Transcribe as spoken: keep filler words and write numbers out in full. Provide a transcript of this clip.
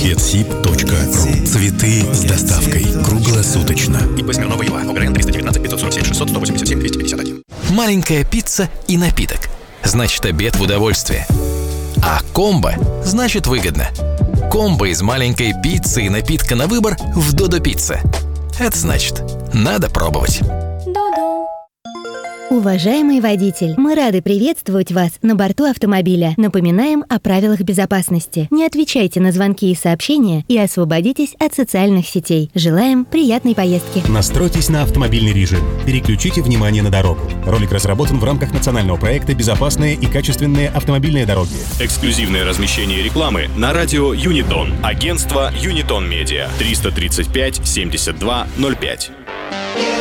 букетсиб точка ру. Цветы с доставкой круглосуточно. ип Смирнова Ила. ОГРН триста девятнадцать пятьсот сорок семь шестьсот сто восемьдесят семь двести пятьдесят один. Маленькая пицца и напиток. Значит, обед в удовольствие. А комбо значит выгодно. Комбо из маленькой пиццы и напитка на выбор в Додо Пицца. Это значит, надо пробовать. Уважаемый водитель, мы рады приветствовать вас на борту автомобиля. Напоминаем о правилах безопасности. Не отвечайте на звонки и сообщения и освободитесь от социальных сетей. Желаем приятной поездки. Настройтесь на автомобильный режим. Переключите внимание на дорогу. Ролик разработан в рамках национального проекта «Безопасные и качественные автомобильные дороги». Эксклюзивное размещение рекламы на радио Юнитон. Агентство Юнитон Медиа. триста тридцать пять семьдесят два ноль пять.